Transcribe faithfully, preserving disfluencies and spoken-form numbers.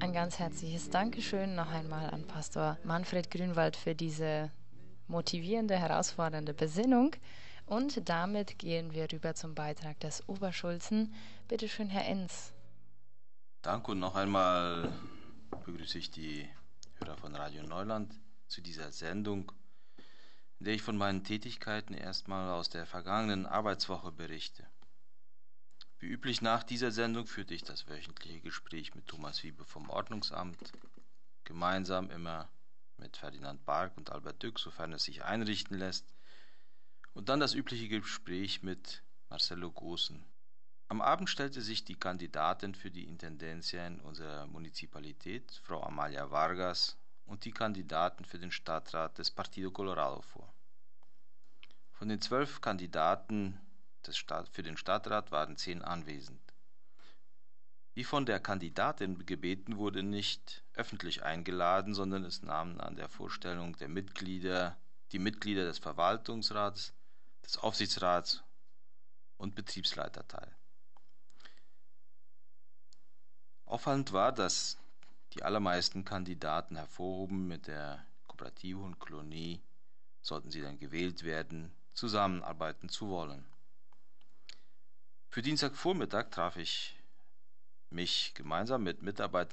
Ein ganz herzliches Dankeschön noch einmal an Pastor Manfred Grünwald für diese motivierende, herausfordernde Besinnung. Und damit gehen wir rüber zum Beitrag des Oberschulzen. Bitte schön, Herr Enz. Danke und noch einmal begrüße ich die Hörer von Radio Neuland zu dieser Sendung, in der ich von meinen Tätigkeiten erstmal aus der vergangenen Arbeitswoche berichte. Wie üblich nach dieser Sendung führte ich das wöchentliche Gespräch mit Thomas Wiebe vom Ordnungsamt, gemeinsam immer mit Ferdinand Bark und Albert Dück, sofern es sich einrichten lässt, und dann das übliche Gespräch mit Marcelo Goossen. Am Abend stellte sich die Kandidatin für die Intendencia in unserer Munizipalität, Frau Amalia Vargas, und die Kandidaten für den Stadtrat des Partido Colorado vor. Von den zwölf Kandidaten des Stadt, für den Stadtrat waren zehn anwesend. Wie von der Kandidatin gebeten, wurde nicht öffentlich eingeladen, sondern es nahmen an der Vorstellung der Mitglieder die Mitglieder des Verwaltungsrats, des Aufsichtsrats und Betriebsleiter teil. Auffallend war, dass die allermeisten Kandidaten hervorhoben, mit der Kooperative und Kolonie, sollten sie dann gewählt werden, zusammenarbeiten zu wollen. Für Dienstagvormittag traf ich mich gemeinsam mit Mitarbeitern